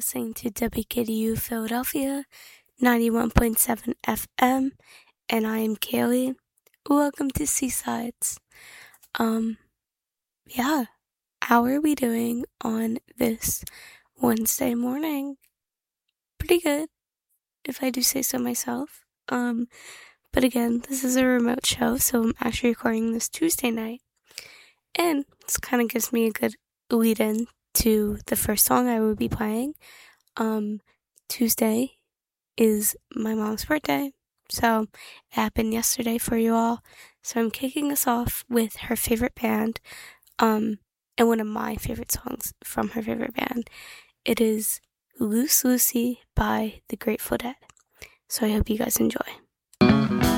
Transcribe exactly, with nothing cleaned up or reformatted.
listening to W K D U Philadelphia, ninety-one point seven F M, and I am Kaylee. Welcome to Seasides. Um, yeah, how are we doing on this Wednesday morning? Pretty good, if I do say so myself. Um, but again, this is a remote show, so I'm actually recording this Tuesday night. And this kind of gives me a good lead-in to the first song I will be playing. Um, Tuesday is my mom's birthday, so it happened yesterday for you all. So I'm kicking us off with her favorite band, um, and one of my favorite songs from her favorite band. It is Loose Lucy by the Grateful Dead. So I hope you guys enjoy.